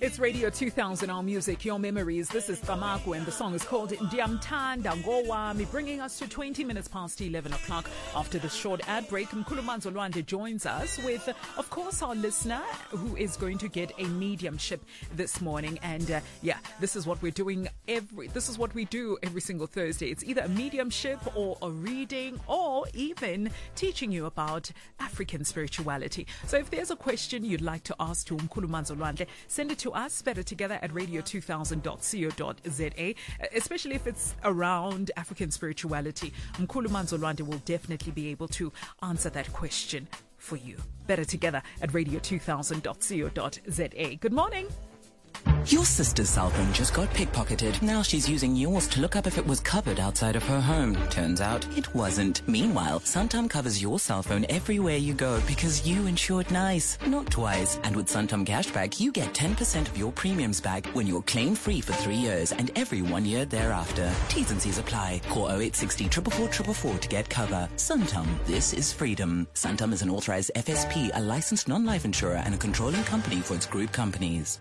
It's Radio 2000, our music, your memories. This is Famaku, and the song is called Ndiyamthanda Ngowami, bringing us to 20 minutes past 11 o'clock. After this short ad break, Mkhulumanzo Lwande joins us with, of course, our listener who is going to get a mediumship this morning. And this is what we're doing this is what we do every single Thursday. It's either a mediumship or a reading or even teaching you about African spirituality. So if there's a question you'd like to ask to Mkhulumanzo Lwande, send it to us, better together at radio2000.co.za, especially if it's around African spirituality. Mkhulumanzo Lwande will definitely be able to answer that question for you. Better together at radio2000.co.za. Good morning. Your sister's cell phone just got pickpocketed. Now she's using yours to look up if it was covered outside of her home. Turns out it wasn't. Meanwhile, Santam covers your cell phone everywhere you go because you insured nice, not twice. And with Santam Cashback, you get 10% of your premiums back when you're claim-free for 3 years and every 1 year thereafter. T's and C's apply. Call 0860 444 444 to get cover. Santam, this is freedom. Santam is an authorized FSP, a licensed non-life insurer and a controlling company for its group companies.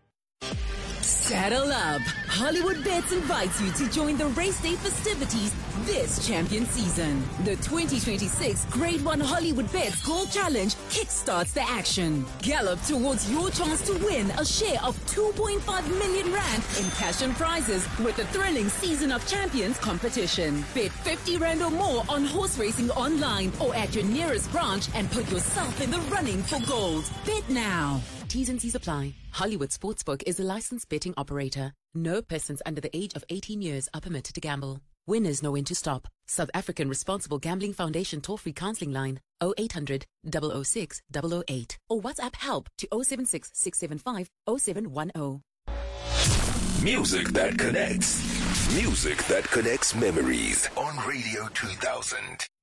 Saddle up! Hollywood Bets invites you to join the race day festivities this champion season. The 2026 Grade 1 Hollywood Bets Gold Challenge kickstarts the action. Gallop towards your chance to win a share of 2.5 million rand in cash and prizes with the thrilling Season of Champions competition. Bet 50 rand or more on horse racing online or at your nearest branch and put yourself in the running for gold. Bet now! T's and C's apply. Hollywood Sportsbook is a licensed betting operator. No persons under the age of 18 years are permitted to gamble. Winners know when to stop. South African Responsible Gambling Foundation toll-free counseling line 0800 006 008 or WhatsApp help to 076 675 0710. Music that connects. Music that connects memories on Radio 2000.